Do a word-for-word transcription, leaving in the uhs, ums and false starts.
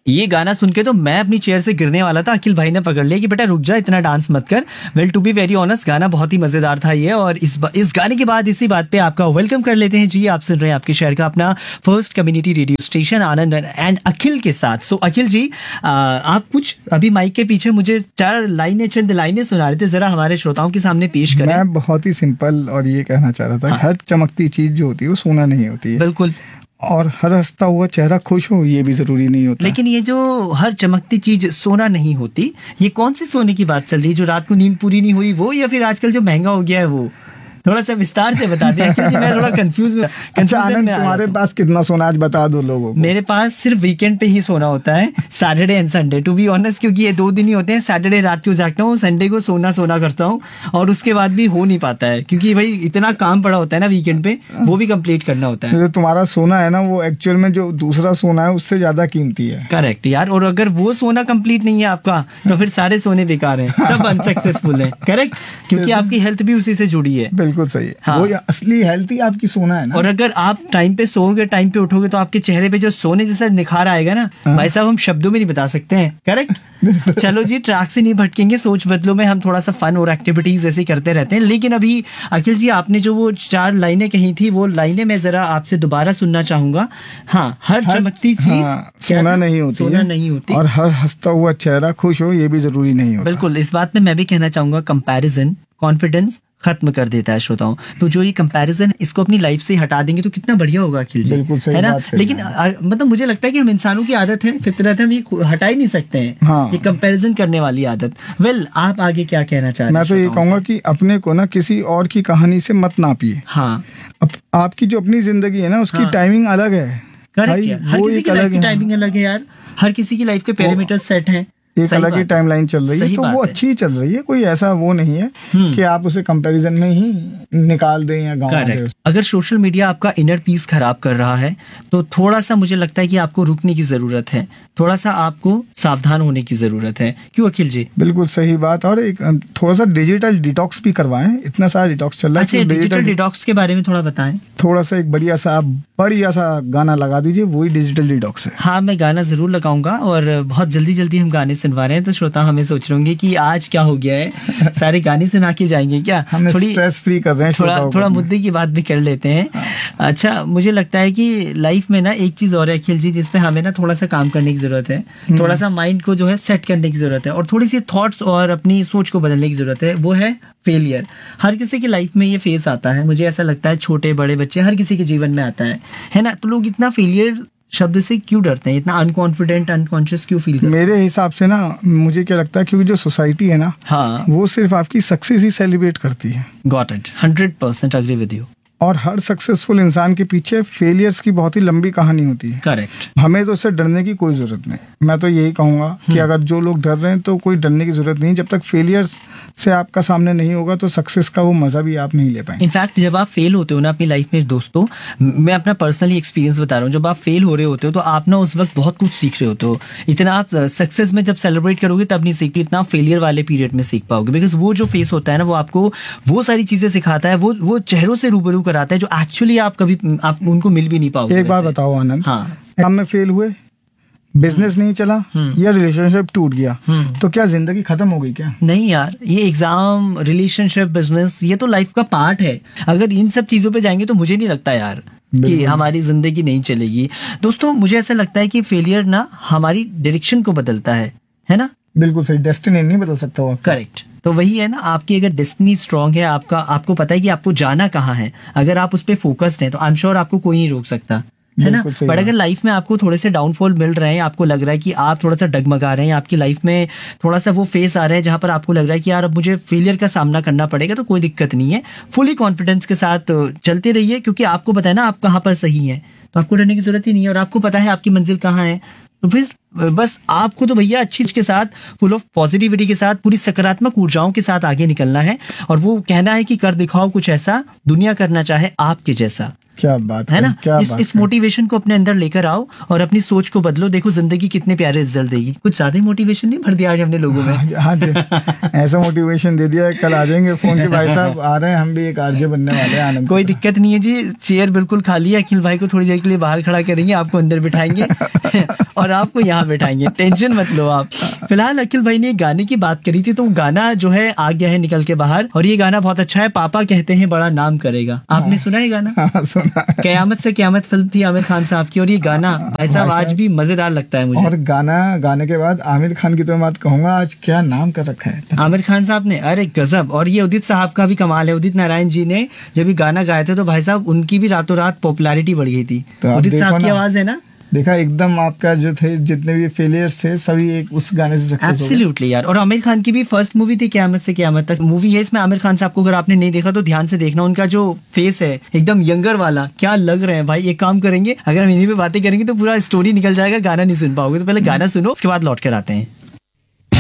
ये गाना सुन के तो मैं अपनी चेयर से गिरने वाला था, अखिल भाई ने पकड़ लिया कि बेटा रुक जा, इतना डांस मत कर। Well to be very honest, गाना बहुत ही मजेदार था ये। और इस इस गाने के बाद इसी बात पे आपका वेलकम कर लेते हैं जी। आप सुन रहे हैं आपके शहर का अपना first community radio station Anand and अखिल के साथ। सो अखिल जी, आ, आप कुछ अभी माइक के पीछे मुझे चार लाइनें चंद लाइनें सुना रहे थे, जरा हमारे श्रोताओं के सामने पेश करें। मैं बहुत ही सिंपल और ये कहना चाह रहा था, हर चमकती चीज जो होती है वो सोना नहीं होती है। बिल्कुल। और हर हंसता हुआ चेहरा खुश हो, ये भी जरूरी नहीं होता। लेकिन ये जो हर चमकती चीज सोना नहीं होती, ये कौन सी सोने की बात चल रही है? जो रात को नींद पूरी नहीं हुई वो, या फिर आजकल जो महंगा हो गया है वो? थोड़ा सा विस्तार से बता दें क्योंकि मैं थोड़ा कंफ्यूज में। अच्छा आनंद, तुम्हारे पास कितना सोना आज बता दो लोगों को। मेरे पास सिर्फ वीकेंड पे ही सोना होता है, Saturday and Sunday, to be honest, क्योंकि ये दो दिन ही होते हैं। सैटरडे रात को जागता हूँ, संडे को सोना सोना करता हूँ, और उसके बाद भी हो नहीं पाता है क्योंकि भाई इतना काम पड़ा होता है ना वीकेंड पे, वो भी कंप्लीट करना होता है। जो तुम्हारा सोना है ना, वो एक्चुअल में जो दूसरा सोना है उससे ज्यादा कीमती है। करेक्ट यार। और अगर वो सोना कंप्लीट नहीं है आपका, तो फिर सारे सोने बेकार हैं, सब अनसक्सेसफुल हैं। करेक्ट, क्योंकि आपकी हेल्थ भी उसी से जुड़ी है। बिल्कुल सही। हाँ। असली हेल्थ ही आपकी सोना है ना। और अगर आप टाइम पे सोओगे, टाइम पे उठोगे, तो आपके चेहरे पे जो सोने जैसा निखार आएगा ना भाई साहब, हम शब्दों में नहीं बता सकते हैं। करेक्ट। चलो जी, ट्रैक से नहीं भटकेंगे, सोच बदलो में हम थोड़ा सा फन और एक्टिविटीज ऐसे करते रहते हैं। लेकिन अभी अखिल जी, आपने जो वो चार लाइनें कही थी, वो लाइनें मैं जरा आपसे दोबारा सुनना चाहूंगा। हाँ, हर चमकती चीज हाँ, सोना नहीं होती, सोना नहीं होती, और हर हंसता हुआ चेहरा खुश हो, ये भी जरूरी नहीं होता। बिल्कुल। इस बात में मैं भी कहना चाहूंगा, कंपैरिजन कॉन्फिडेंस खत्म कर देता है श्रोताओं। तो जो ये कंपैरिजन, इसको अपनी लाइफ से हटा देंगे तो कितना बढ़िया होगा अखिल जी। बिल्कुल सही है ना। बात है। लेकिन आ, मतलब मुझे लगता है कि हम इंसानों की आदत है, फितरत है, हम ये हटा ही नहीं सकते हैं। हाँ। ये कंपैरिजन करने वाली आदत। वेल, आप आगे क्या कहना चाह रहे हैं? मैं तो ये कहूंगा कि अपने को ना किसी और की कहानी से मत नापिए। हाँ। अब आपकी जो अपनी जिंदगी है ना, उसकी हाँ। टाइमिंग अलग है। करेक्ट है। हर किसी की लाइफ की टाइमिंग अलग है यार। हर किसी की लाइफ के पैरामीटर सेट हैं, एक अलग ही टाइमलाइन चल रही है, तो वो अच्छी ही चल रही है। कोई ऐसा वो नहीं है कि आप उसे कंपैरिजन में ही निकाल दें या गाँव दें। अगर सोशल मीडिया आपका इनर पीस खराब कर रहा है, तो थोड़ा सा मुझे लगता है कि आपको रुकने की जरूरत है, थोड़ा सा आपको सावधान होने की जरूरत है। क्यों अखिल जी? बिल्कुल सही बात। और एक थोड़ा सा डिजिटल डिटॉक्स भी करवाएं, इतना सारा डिटॉक्स चल रहा है। अच्छा, डिजिटल डिटॉक्स के बारे में थोड़ा बताएं। थोड़ा सा एक बढ़िया सा बढ़िया सा गाना लगा दीजिए, वही डिजिटल डिटॉक्स है। हाँ, मैं गाना जरूर लगाऊंगा, और बहुत जल्दी जल्दी हम गाने सुनवा रहे हैं, तो श्रोता हमें सोच रहे होंगे कि आज क्या हो गया है, सारे गाने सुना के जाएंगे क्या? हम थोड़ी स्ट्रेस फ्री कर रहे हैं, थोड़ा थोड़ा मुद्दे की बात भी कर लेते हैं। अच्छा, मुझे लगता है कि लाइफ में ना एक चीज और है अखिल जी, जिसपे हमें ना थोड़ा सा काम करने की जरूरत है, थोड़ा सा माइंड को जो है सेट करने की जरूरत है, और थोड़ी सी थॉट्स और अपनी सोच को बदलने की जरूरत है। वो है फेलियर। हर किसी की लाइफ में ये फेस आता है, मुझे ऐसा लगता है, छोटे बड़े बच्चे हर किसी के जीवन में आता है, है ना। तो लोग इतना फेलियर शब्द से क्यों डरते हैं, इतना अनकॉन्फिडेंट अनकॉन्शियस क्यों फील करते हैं? मेरे हिसाब से ना, मुझे क्या लगता है, क्योंकि जो सोसाइटी है ना, हाँ, वो सिर्फ आपकी सक्सेस ही सेलिब्रेट करती है। Got it, hundred percent agree with you. और हर सक्सेसफुल इंसान के पीछे फेलियर्स की बहुत ही लंबी कहानी होती है। करेक्ट। हमें तो उससे डरने की कोई जरूरत नहीं। मैं तो यही कहूंगा कि अगर जो लोग डर रहे हैं तो कोई डरने की जरूरत नहीं। जब तक फेलियर्स से आपका सामने नहीं होगा तो सक्सेस का वो मजा भी आप नहीं ले पाएंगे। इनफैक्ट जब आप फेल होते हो ना अपनी लाइफ में दोस्तों, मैं अपना पर्सनली एक्सपीरियंस बता रहा हूँ, जब आप फेल हो रहे होते हो तो आप ना उस वक्त बहुत कुछ सीख रहे होते हो। इतना आप सक्सेस में जब सेलिब्रेट करोगे तब नहीं सीख, इतना फेलियर वाले पीरियड में सीख पाओगे। बिकॉज वो जो फेस होता है ना, वो आपको वो सारी चीजें सिखाता है, वो वो चेहरों से रूबरू कराता है जो एक्चुअली आप कभी आप उनको मिल भी नहीं पाओगे। एक बात बताओ आनंद, हाँ, काम में फेल हुए, बिजनेस नहीं चला या रिलेशनशिप टूट गया, तो क्या जिंदगी खत्म हो गई क्या? नहीं यार, ये एग्जाम, रिलेशनशिप, बिजनेस, ये तो लाइफ का पार्ट है। अगर इन सब चीजों पे जाएंगे तो मुझे नहीं लगता यार कि हमारी जिंदगी नहीं चलेगी। दोस्तों, मुझे ऐसा लगता है कि फेलियर ना हमारी डायरेक्शन को बदलता है, है ना। बिल्कुल सही, डेस्टिनी नहीं बदल सकता वो। करेक्ट। तो वही है ना, आपकी अगर डेस्टिनी स्ट्रांग है, आपका आपको पता है कि आपको जाना कहाँ है, अगर आप उस पर फोकस्ड हैं, तो आई एम श्योर आपको कोई नहीं रोक सकता, है ना। बट अगर लाइफ में आपको थोड़े से डाउनफॉल मिल रहे हैं, आपको लग रहा है कि आप थोड़ा सा डगमगा रहे हैं, आपकी लाइफ में थोड़ा सा वो फेस आ रहा है जहां पर आपको लग रहा है कि यार अब मुझे फेलियर का सामना करना पड़ेगा, तो कोई दिक्कत नहीं है, फुली कॉन्फिडेंस के साथ चलते रहिए, क्योंकि आपको पता है ना आप कहाँ पर सही है, तो आपको डरने की जरूरत ही नहीं है, और आपको पता है आपकी मंजिल कहाँ है। तो फिर बस आपको तो भैया अच्छी चीज के साथ, फुल ऑफ पॉजिटिविटी के साथ, पूरी सकारात्मक ऊर्जाओं के साथ आगे निकलना है, और वो कहना है कि कर दिखाओ कुछ ऐसा, दुनिया करना चाहे आपके जैसा। क्या बात है ना। क्या इस बात इस मोटिवेशन को अपने अंदर लेकर आओ और अपनी सोच को बदलो। देखो जिंदगी कितने प्यारे रिजल्ट देगी। कुछ ज्यादा ही मोटिवेशन नहीं भर दिया आज हमने लोगों में। हाँ जी, ऐसा मोटिवेशन दे दिया, कल आ जाएंगे फोन के भाई साहब आ रहे हैं, हम भी एक आरजे बनने वाले हैं आनंद। कोई दिक्कत नहीं है जी, चेयर बिल्कुल खाली है, अखिल भाई को थोड़ी देर के लिए बाहर खड़ा करेंगे, आपको अंदर बिठाएंगे और आपको यहाँ बैठाएंगे, टेंशन मत लो आप। फिलहाल अखिल भाई ने गाने की बात करी थी, तो गाना जो है आ गया है निकल के बाहर, और ये गाना बहुत अच्छा है, पापा कहते हैं बड़ा नाम करेगा। आपने सुना है गाना? हाँ, सुना है। कयामत से कयामत फिल्म थी आमिर खान साहब की, और ये गाना ऐसा आज भी मजेदार लगता है मुझे। और गाना गाने के बाद आमिर खान की तो मैं बात कहूंगा, आज क्या नाम कर रखा है आमिर खान साहब ने, अरे गजब। और ये उदित साहब का भी कमाल है, उदित नारायण जी ने जब ये गाना गाए थे तो भाई साहब उनकी भी रातों रात पॉपुलैरिटी बढ़ गई थी। तो उदित साहब की आवाज है ना, देखा एकदम आपका जो थे जितने भी फेलियर्स थे सभी एक उस गाने से सक्सेस हो गए। एब्सोल्युटली यार। और आमिर खान की भी फर्स्ट मूवी थी कयामत से कयामत तक मूवी है, इसमें आमिर खान साहब को अगर आपने नहीं देखा तो ध्यान से देखना, उनका जो फेस है एकदम यंगर वाला, क्या लग रहे हैं भाई। एक काम करेंगे, अगर हम हिंदी में बातें करेंगे तो पूरा स्टोरी निकल जाएगा, गाना नहीं सुन पाओगे, तो पहले गाना सुनो उसके बाद लौट कर आते हैं।